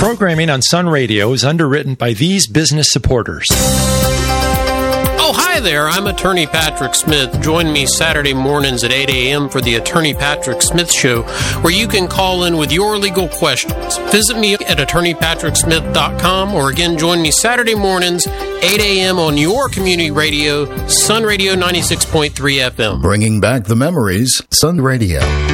Programming on Sun Radio is underwritten by these business supporters. Oh, hi there. I'm Attorney Patrick Smith. Join me Saturday mornings at 8 a.m. for the Attorney Patrick Smith Show, where you can call in with your legal questions. Visit me at attorneypatricksmith.com, or again, join me Saturday mornings, 8 a.m. on your community radio, Sun Radio 96.3 FM. Bringing back the memories, Sun Radio.